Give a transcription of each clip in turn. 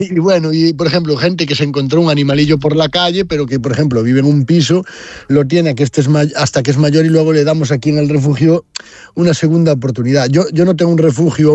Y bueno, y por ejemplo, gente que se encontró un animalillo por la calle, pero que, por ejemplo, vive en un piso, lo tiene hasta que es mayor y luego le damos aquí en el refugio una segunda oportunidad. Yo no tengo un refugio,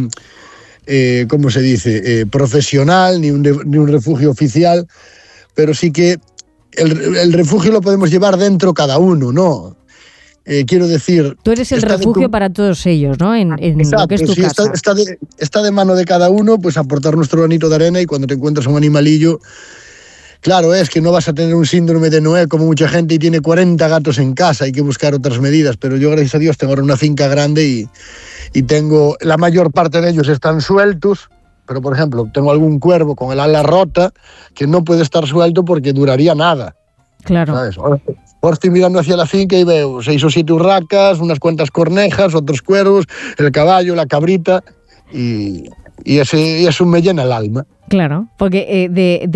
¿cómo se dice? Profesional, ni un refugio oficial, pero sí que el refugio lo podemos llevar dentro cada uno, ¿no? Quiero decir... Tú eres el refugio para todos ellos, ¿no? En exacto, lo que es tu casa. Está de mano de cada uno, pues aportar nuestro granito de arena, y cuando te encuentras un animalillo, claro, es que no vas a tener un síndrome de Noé como mucha gente y tiene 40 gatos en casa, hay que buscar otras medidas, pero yo, gracias a Dios, tengo ahora una finca grande y tengo, la mayor parte de ellos están sueltos, pero por ejemplo, tengo algún cuervo con el ala rota que no puede estar suelto porque duraría nada. Claro. ¿Sabes? Ahora estoy mirando hacia la finca y veo 6 o 7 urracas, unas cuantas cornejas, otros cuervos, el caballo, la cabrita, y eso me llena el alma. Claro, porque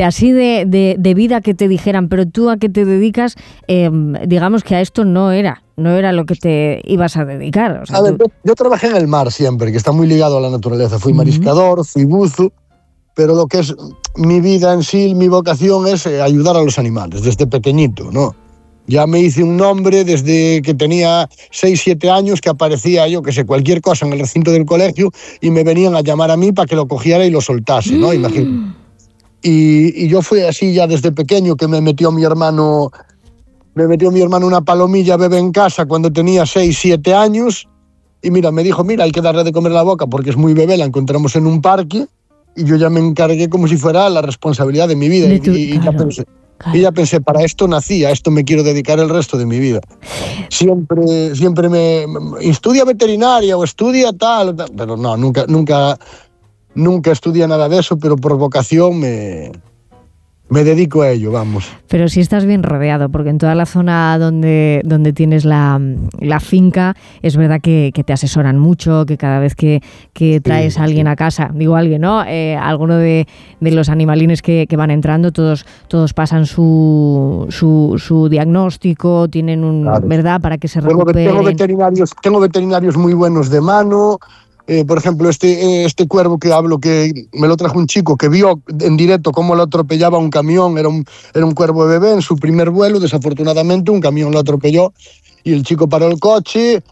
de vida que te dijeran, pero tú a qué te dedicas, digamos que a esto no era lo que te ibas a dedicar. O sea, yo trabajé en el mar siempre, que está muy ligado a la naturaleza. Fui mariscador, fui buzo, pero lo que es mi vida en sí, mi vocación es ayudar a los animales, desde pequeñito, ¿no? Ya me hice un nombre desde que tenía 6, 7 años, que aparecía, yo que sé, cualquier cosa en el recinto del colegio y me venían a llamar a mí para que lo cogiera y lo soltase, ¿no? Imagínate. Y yo fui así ya desde pequeño, que me metió mi hermano una palomilla bebé en casa cuando tenía 6, 7 años, y mira, me dijo, hay que darle de comer la boca porque es muy bebé, la encontramos en un parque, y yo ya me encargué como si fuera la responsabilidad de mi vida. Ya pensé, para esto nací, a esto me quiero dedicar el resto de mi vida. Siempre me estudia veterinaria o estudia tal, pero no, nunca estudié nada de eso, pero por vocación me dedico a ello, vamos. Pero sí estás bien rodeado, porque en toda la zona donde tienes la finca, es verdad que te asesoran mucho, que cada vez que traes a alguien a casa, digo alguien, ¿no? Alguno de los animalines que van entrando, todos pasan su diagnóstico, tienen claro, ¿verdad? Para que se recuperen. Tengo veterinarios muy buenos de mano. Por ejemplo, este cuervo que hablo, que me lo trajo un chico que vio en directo cómo lo atropellaba un camión, era un cuervo bebé en su primer vuelo, desafortunadamente un camión lo atropelló y el chico paró el coche,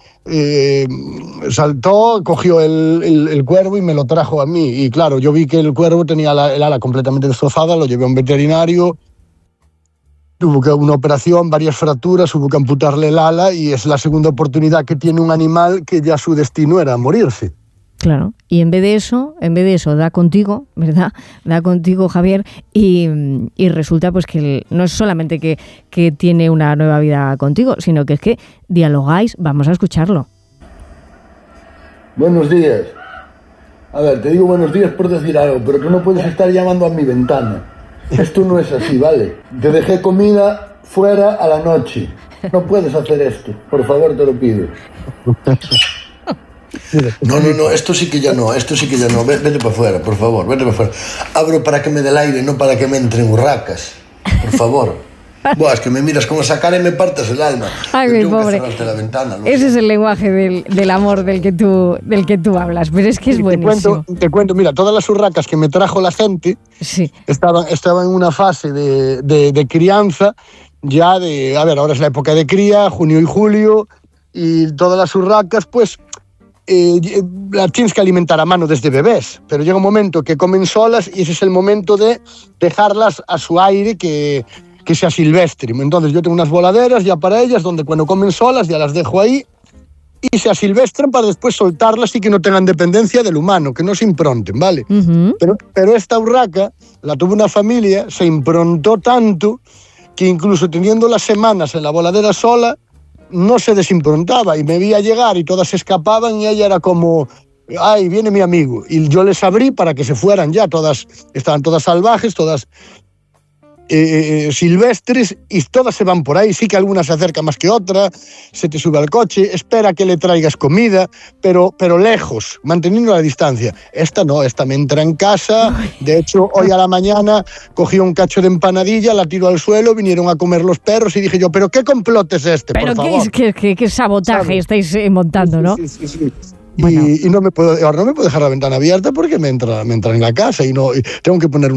saltó, cogió el cuervo y me lo trajo a mí. Y claro, yo vi que el cuervo tenía el ala completamente destrozada, lo llevé a un veterinario, tuvo que una operación, varias fracturas, hubo que amputarle el ala, y es la segunda oportunidad que tiene un animal que ya su destino era morirse. Claro, y en vez de eso da contigo, ¿verdad? Da contigo, Javier, y resulta pues que no es solamente que tiene una nueva vida contigo, sino que es que dialogáis. Vamos a escucharlo. Buenos días. A ver, te digo buenos días por decir algo, pero que no puedes estar llamando a mi ventana. Esto no es así, ¿vale? Te dejé comida fuera a la noche. No puedes hacer esto, por favor, te lo pido. No, esto sí que ya no. Vete para afuera, por favor, vete para afuera. Abro para que me dé el aire, no para que me entren urracas. Por favor. Buah, es que me miras con esa cara y me partes el alma. Ay, mi pobre. La ventana, ese es el lenguaje del amor del que tú hablas, pero es que es buenísimo. Te cuento, mira, todas las urracas que me trajo la gente estaban en una fase de crianza, ya ahora es la época de cría, junio y julio, y todas las urracas, pues, las tienes que alimentar a mano desde bebés, pero llega un momento que comen solas y ese es el momento de dejarlas a su aire, que sea silvestre. Entonces yo tengo unas voladeras ya para ellas, donde cuando comen solas ya las dejo ahí y se asilvestran para después soltarlas y que no tengan dependencia del humano, que no se impronten, ¿vale? Uh-huh. Pero esta urraca la tuvo una familia, se improntó tanto que incluso teniendo las semanas en la voladera sola, no se desimprontaba y me veía llegar y todas se escapaban y ella era como, ay, viene mi amigo. Y yo les abrí para que se fueran ya, estaban todas salvajes, todas silvestres, y todas se van por ahí. Sí que alguna se acerca más que otra, se te sube al coche, espera que le traigas comida, pero lejos, manteniendo la distancia. Esta no, esta me entra en casa. De hecho, hoy a la mañana cogí un cacho de empanadilla, la tiro al suelo, vinieron a comer los perros y dije yo, ¿pero qué complot es este, por favor? ¿Pero qué sabotaje estáis montando, no? Sí. Bueno. Y ahora no me puedo dejar la ventana abierta porque me entra en la casa y tengo que poner